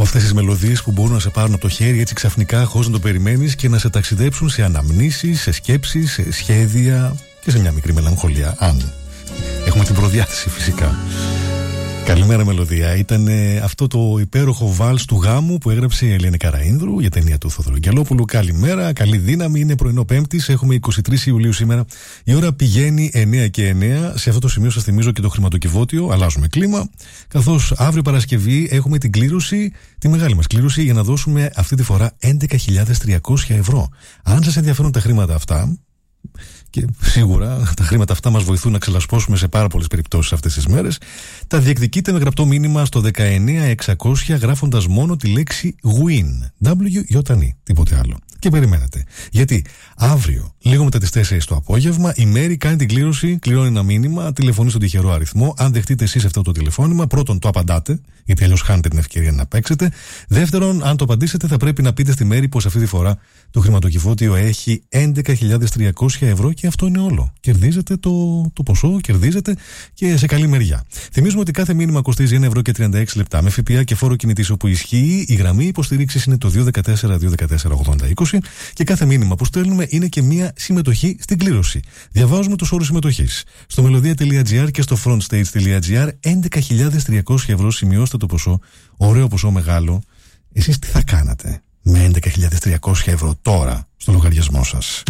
Από αυτές τις μελωδίες που μπορούν να σε πάρουν από το χέρι έτσι ξαφνικά, χωρίς να το περιμένεις, και να σε ταξιδέψουν σε αναμνήσεις, σε σκέψεις, σε σχέδια και σε μια μικρή μελαγχολία. Αν έχουμε την προδιάθεση, φυσικά. Καλημέρα μελωδία. Ήταν αυτό το υπέροχο βάλς του γάμου που έγραψε η Ελένη Καραΐνδρου για ταινία του Θοδωρή Αγγελόπουλου. Καλημέρα, καλή δύναμη. Είναι πρωινό Πέμπτης. Έχουμε 23 Ιουλίου σήμερα. Η ώρα πηγαίνει 9 και 9. Σε αυτό το σημείο σας θυμίζω και το χρηματοκιβώτιο. Αλλάζουμε κλίμα. Καθώς αύριο Παρασκευή έχουμε την κλήρωση, τη μεγάλη μας κλήρωση, για να δώσουμε αυτή τη φορά 11.300 ευρώ. Αν σας ενδιαφέρουν τα χρήματα αυτά. Και σίγουρα τα χρήματα αυτά μας βοηθούν να ξελασπώσουμε σε πάρα πολλές περιπτώσεις αυτές τις μέρες. Τα διεκδικείτε με γραπτό μήνυμα στο 19600 γράφοντας μόνο τη λέξη WIN. W-I-N, τίποτε άλλο. Και περιμένετε. Γιατί αύριο, λίγο μετά τις 4 το απόγευμα, η Μέρη κάνει την κλήρωση, κληρώνει ένα μήνυμα, τηλεφωνεί στον τυχερό αριθμό. Αν δεχτείτε εσείς αυτό το τηλεφώνημα, πρώτον το απαντάτε, γιατί αλλιώς χάνετε την ευκαιρία να παίξετε. Δεύτερον, αν το απαντήσετε, θα πρέπει να πείτε στη Μέρη πως αυτή τη φορά το χρηματοκιβώτιο έχει 11.300 ευρώ και αυτό είναι όλο. Κερδίζετε το ποσό, κερδίζετε και σε καλή μεριά. Θυμίζουμε ότι κάθε μήνυμα κοστίζει 1 ευρώ και 36 λεπτά. Με ΦΠΑ και φόρο κινητής όπου ισχύει, η γραμμή υποστήριξης είναι το 214-214-80-20 και κάθε μήνυμα που στέλνουμε είναι και μία συμμετοχή στην κλήρωση. Διαβάζουμε τους όρους συμμετοχής. Στο melodia.gr και στο frontstage.gr 11.300 ευρώ, σημειώστε το ποσό. Ωραίο ποσό, μεγάλο. Εσείς τι θα κάνατε με 11.300 ευρώ τώρα στο λογαριασμό σας?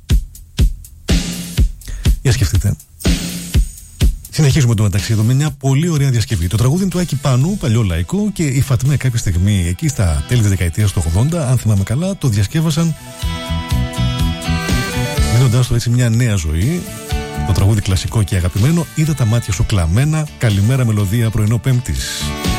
Για σκεφτείτε. Συνεχίζουμε το μεταξύ εδώ με μια πολύ ωραία διασκευή. Το τραγούδι του Άκη Πάνου, παλιό λαϊκό, και η Φατμέ κάποια στιγμή εκεί στα τέλη της δεκαετίας του 80, αν θυμάμαι καλά, το διασκεύασαν δίνοντάς του έτσι μια νέα ζωή. Το τραγούδι κλασικό και αγαπημένο, είδα τα μάτια σου κλαμμένα. Καλημέρα μελωδία, πρωινό Πέμπτης.